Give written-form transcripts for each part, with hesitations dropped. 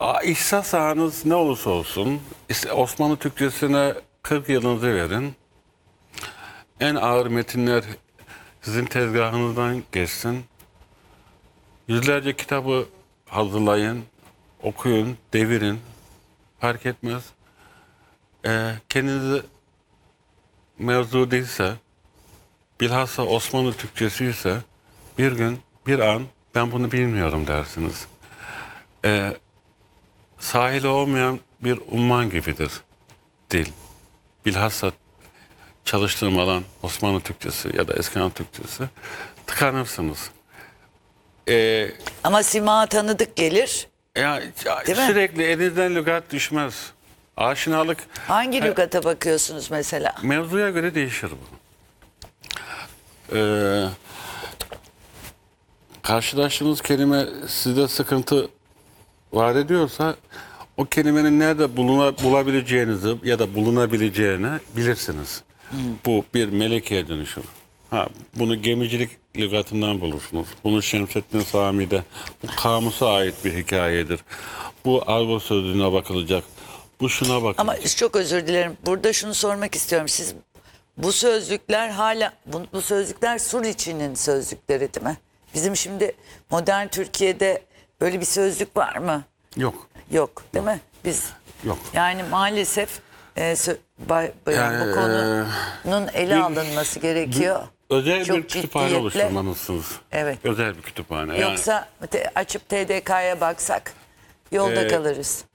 İhsas sahanız ne olursa olsun, Osmanlı Türkçesine 40 yılınızı verin. En ağır metinler sizin tezgahınızdan geçsin. Yüzlerce kitabı hazırlayın, okuyun, devirin. Fark etmez. Kendinizi mevzu değilse, bilhassa Osmanlı Türkçesi ise bir gün, bir an ben bunu bilmiyorum dersiniz. Sahili olmayan bir umman gibidir dil. Bilhassa çalıştığım alan Osmanlı Türkçesi ya da Eski Türkçesi, tıkanırsınız. Ama sima tanıdık gelir. Ya, Değil mi? sürekli elinizden lügat düşmez. Aşinalık Hangi lügata bakıyorsunuz mesela? mevzuya göre değişir bu. Karşılaştığınız kelime sizde sıkıntı var ediyorsa o kelimenin nerede bulabileceğinizi ya da bulunabileceğini bilirsiniz. Bu bir melekeye dönüşür. Bunu gemicilik lügatından bulursunuz. Bunu Şemsettin Sami'de, bu kamusa ait bir hikayedir. Bu argo sözlüğüne bakılacak. Bu şuna bakılacak. Ama çok özür dilerim. Burada şunu sormak istiyorum. Siz bu sözlükler hala bu sözlükler Suriçi'nin sözlükleri değil mi? Bizim şimdi modern Türkiye'de böyle bir sözlük var mı? Yok. Yok değil mi? Biz Yok. yani maalesef bu konunun ele alınması gerekiyor. Özel Çok bir kütüphane ciddiyetle. oluşturmalısınız. Evet. Özel bir kütüphane. Yoksa açıp TDK'ya baksak yolda kalırız.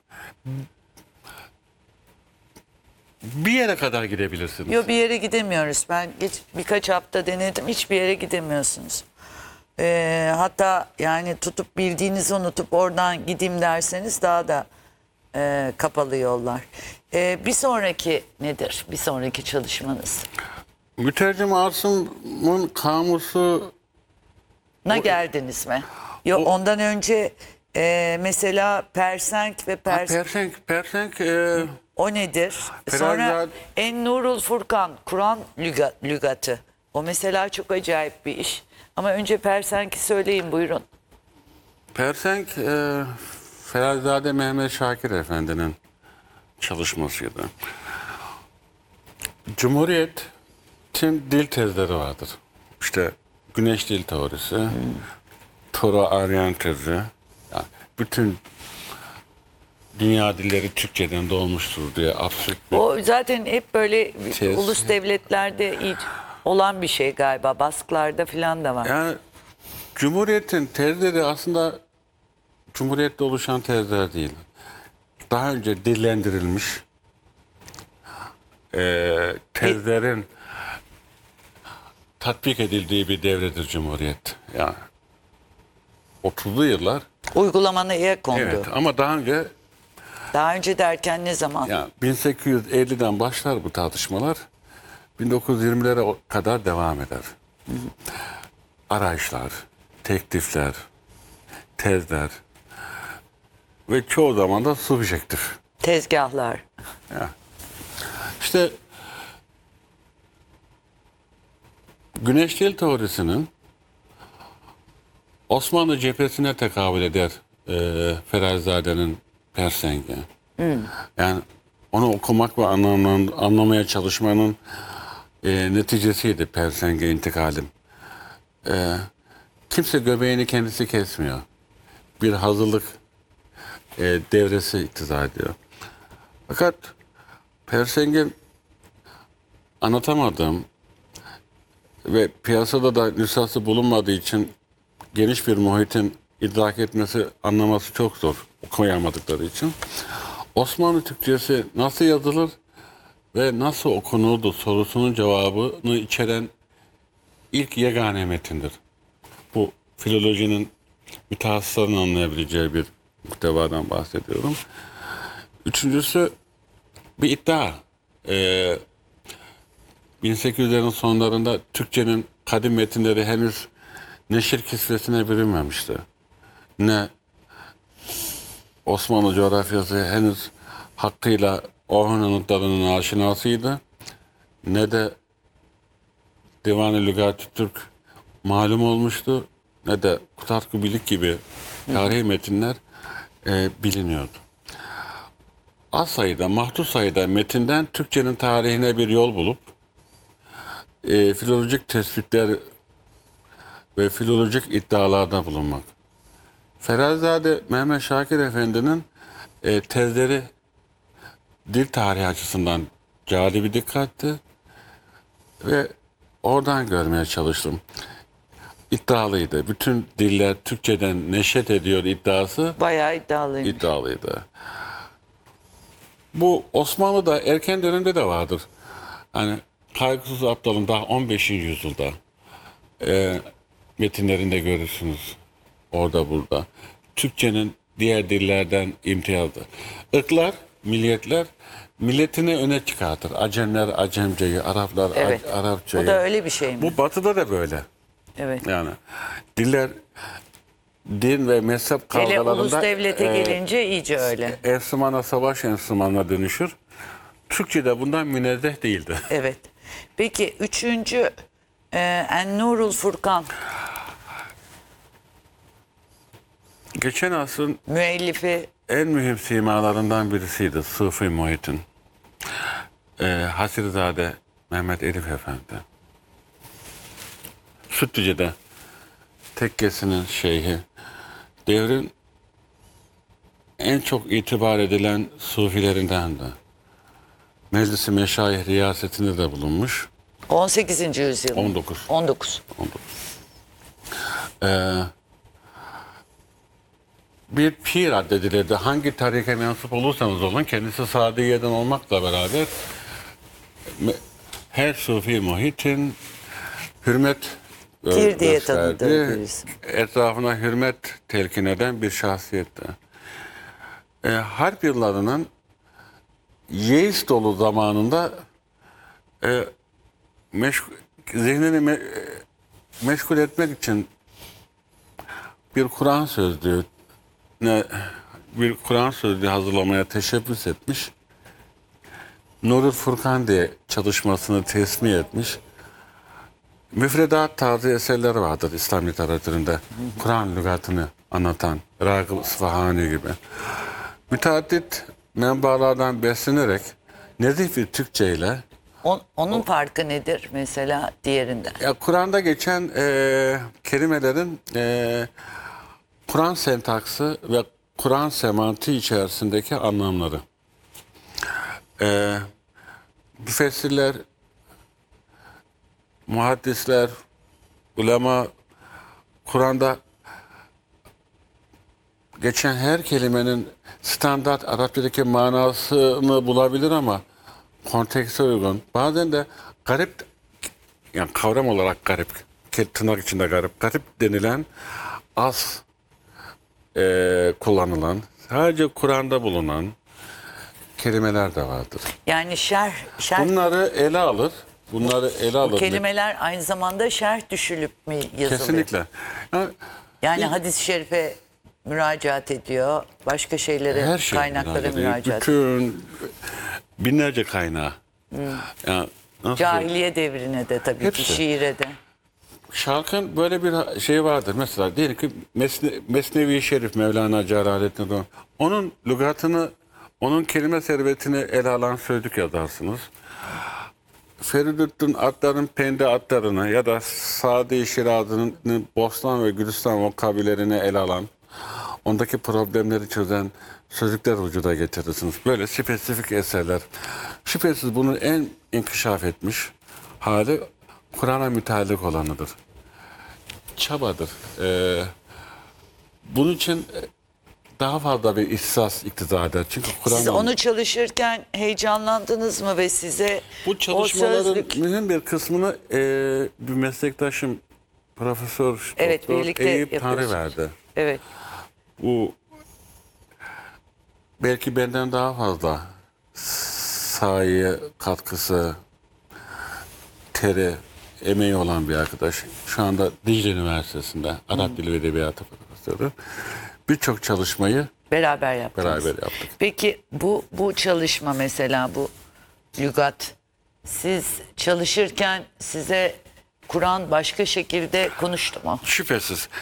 Bir yere kadar gidebilirsiniz. Yok, bir yere gidemiyoruz. Ben birkaç hafta denedim, hiçbir yere gidemiyorsunuz. Hatta yani tutup bildiğinizi unutup oradan gideyim derseniz daha da kapalı yollar. Bir sonraki nedir? Bir sonraki çalışmanız? Mütercim Asım'ın kamusu Geldiniz mi? Yok, ondan önce mesela Persenk ve Persenk o nedir? Sonra En-Nurul Furkan, Kur'an lügatı. O mesela çok acayip bir iş. Ama önce Persenk'i söyleyin, buyurun. Persenk Ferahzade Mehmet Şakir Efendi'nin çalışmasıydı. Cumhuriyet'in dil tezleri vardır. İşte Güneş Dil Teorisi, Toro-Aryan tezi. Yani bütün dünya dilleri Türkçeden doğmuştur diye absürt bir O zaten hep böyle tez. ulus devletlerde olan bir şey galiba. Baskılarda falan da var. Yani Cumhuriyet'in tezleri aslında Cumhuriyet'te oluşan tezler değil. Daha önce dillendirilmiş tezlerin tatbik edildiği bir devredir Cumhuriyet. Yani 30'lu yıllar. Uygulamanıya kondu. Evet, ama Daha önce derken ne zaman? yani 1850'den başlar bu tartışmalar. 1920'lere kadar devam eder. Arayışlar, teklifler, tezler ve çoğu zaman da subjektif. Tezgahlar. İşte Güneş Dil Teorisi'nin Osmanlı cephesine tekabül eder Ferahzade'nin Persenk'i. Yani onu okumak ve anlamaya çalışmanın neticesiydi Persenk'e intikalim. Kimse göbeğini kendisi kesmiyor. Bir hazırlık devresi iktiza ediyor. Fakat Persenk'in anlatamadığım ve piyasada da nüshası bulunmadığı için geniş bir muhitin idrak etmesi, anlaması çok zor, okuyamadıkları için. Osmanlı Türkçesi nasıl yazılır ve nasıl okunurdu sorusunun cevabını içeren ilk yegane metindir. Bu filolojinin mütehassıslarının anlayabileceği bir muhtevadan bahsediyorum. Üçüncüsü bir iddia. 1800'lerin sonlarında Türkçenin kadim metinleri henüz neşir kisvesine bürünmemişti. Ne Osmanlı coğrafyası henüz hakkıyla Orhun anıtlarının aşinasıydı, ne de Divan-ı Lügat-ı Türk malum olmuştu, ne de Kutatku Bilik gibi tarihi metinler biliniyordu. Az sayıda, mahdut sayıda metinden Türkçenin tarihine bir yol bulup filolojik tespitler ve filolojik iddialarda bulunmak. Ferahzade Mehmet Şakir Efendi'nin tezleri dil tarihi açısından cari bir dikkatti ve oradan görmeye çalıştım. İddialıydı. Bütün diller Türkçeden neşet ediyor iddiası Bayağı iddialıyım. iddialıydı. Bu Osmanlı'da erken dönemde de vardır. Hani Kaygısız Aptal'ın daha 15. yüzyılda metinlerinde görürsünüz. Orada burada. Türkçenin diğer dillerden imtiyazı. Irklar, milliyetler milletini öne çıkartır. Acemler Acemceyi, Araplar Evet. Arapçayı. Bu da öyle bir şey mi? Bu batıda da böyle. Evet. Yani diller din ve mezhep Hele kavgalarında ulus devlete gelince iyice öyle. enstrümana savaş enstrümanına dönüşür. Türkçe de bundan münezzeh değildi. Evet. Peki üçüncü En-Nurul Furkan Geçen asrın müellifi en mühim simalarından birisiydi Sıfı Muhit'in. Hasirizade Mehmet Elif Efendi. Sütlüce'de tekkesinin şeyhi. Devrin en çok itibar edilen sufilerindendi. Meclis-i Meşayih riyasetinde de bulunmuş. 18. yüzyıl. 19. 19. Bir pir addedilirdi. Hangi tarike mensup olursanız olun, kendisi Sadiye'den olmakla beraber her sufi muhitin hürmet Pir diye gösterdiği, tanıdığı birisi. etrafına hürmet telkin eden bir şahsiyetti. Harp yıllarının yeis dolu zamanında zihnini meşgul etmek için bir Kur'an sözlüğü hazırlamaya teşebbüs etmiş. Nurul Furkan diye çalışmasını tesmih etmiş. Müfredat tarzı eserler vardır İslam literatüründe. Kur'an lügatını anlatan Ragıb İsfahani gibi. Müteaddit menbalardan beslenerek nezih bir Türkçe ile Onun farkı nedir mesela diğerinden? Kur'an'da geçen kelimelerin Kur'an sentaksı ve Kur'an semantiği içerisindeki anlamları. Müfessirler, muhaddisler, ulema Kur'an'da geçen her kelimenin standart Arapçadaki manasını bulabilir ama kontekste uygun. Bazen de garip, yani kavram olarak garip, tırnak içinde garip denilen az kullanılan, sadece Kur'an'da bulunan kelimeler de vardır. Yani şerh Bunları ele alır. kelimeler aynı zamanda şerh düşülüp mü yazılıyor? Kesinlikle. Yani hadis-i şerife müracaat ediyor, başka şeylere, Her şey kaynaklara müracaat ediyor. Bütün binlerce kaynağı. Yani nasıl Cahiliye devrine de tabii Hepsi. ki, şiire de. Şarkın böyle bir şey vardır. Mesela diyelim ki Mesnevi Şerif Mevlana Celaleddin Rumi. Onun lügatını, onun kelime servetini ele alan sözlük yazarsınız. Feridüddin Attar'ın Pende Attar'ını ya da Sadi Şirazi'nin Bostan ve Gülistan vokabülerini ele alan, ondaki problemleri çözen sözlükler vücuda getirirsiniz. Böyle spesifik eserler. Şüphesiz bunun en inkişaf etmiş hali Kur'an'a müteallik olanıdır. Çabadır. Bunun için daha fazla bir ihsas iktiza eder. Çünkü Siz Kur'an'ın onu çalışırken heyecanlandınız mı ve size bu o çalışmaların sözlük... mühim bir kısmını bir meslektaşım Profesör Evet, Doktor birlikte Eyüp yapıyorsunuz. Tanrı verdi. Evet. Bu belki benden daha fazla sahaya katkısı, teri, emeği olan bir arkadaş. Şu anda Dicle Üniversitesi'nde Arap Dili ve Edebiyatı Profesörü. Birçok çalışmayı Beraber yaptınız. beraber yaptık. Peki bu çalışma mesela, bu lügat, siz çalışırken size Kur'an başka şekilde konuştu mu? Şüphesiz.